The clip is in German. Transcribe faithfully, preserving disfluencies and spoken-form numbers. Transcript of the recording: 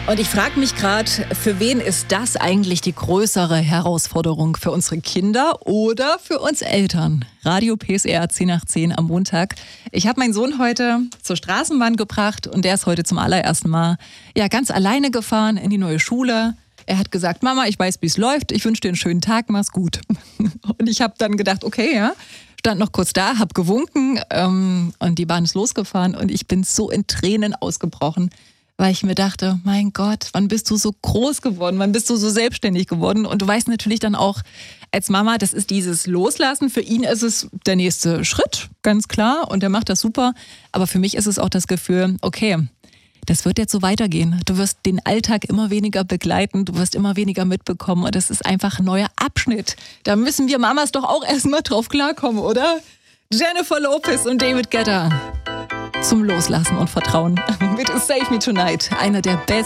Und ich frage mich gerade, für wen ist das eigentlich die größere Herausforderung? Für unsere Kinder oder für uns Eltern? Radio P S R zehn nach zehn am Montag. Ich habe meinen Sohn heute zur Straßenbahn gebracht und der ist heute zum allerersten Mal ja, ganz alleine gefahren in die neue Schule. Er hat gesagt, Mama, ich weiß, wie es läuft. Ich wünsche dir einen schönen Tag, mach's gut. Und ich habe dann gedacht, okay, ja. Stand noch kurz da, hab gewunken ähm, und die Bahn ist losgefahren und ich bin so in Tränen ausgebrochen, weil ich mir dachte, mein Gott, wann bist du so groß geworden, wann bist du so selbstständig geworden? Und du weißt natürlich dann auch als Mama, das ist dieses Loslassen. Für ihn ist es der nächste Schritt, ganz klar, und er macht das super. Aber für mich ist es auch das Gefühl, okay, das wird jetzt so weitergehen. Du wirst den Alltag immer weniger begleiten, du wirst immer weniger mitbekommen und das ist einfach ein neuer Abschnitt. Da müssen wir Mamas doch auch erstmal drauf klarkommen, oder? Jennifer Lopez und David Guetta zum Loslassen und Vertrauen mit Save Me Tonight, einer der besten